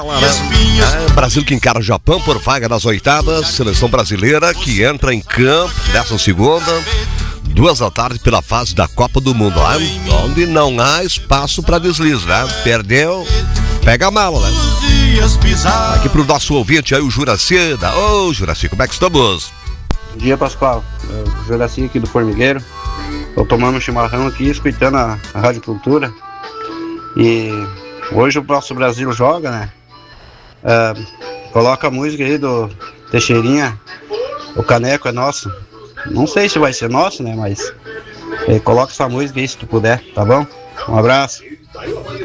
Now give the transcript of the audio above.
Brasil que encara o Japão por vaga nas oitavas. Seleção brasileira que entra em campo nessa segunda, 14h pela fase da Copa do Mundo, onde não há espaço para deslize, né? Perdeu, pega a mala, né? Aqui pro nosso ouvinte aí, o Juraci. Ô, Juraci, como é que estamos? Bom dia, Pascoal. O Juraci aqui do Formigueiro. Tô tomando um chimarrão aqui, escutando a Rádio Cultura. E hoje o nosso Brasil joga, né? Coloca a música aí do Teixeirinha. O caneco é nosso. Não sei se vai ser nosso, né? Mas coloca essa música aí se tu puder, tá bom? Um abraço.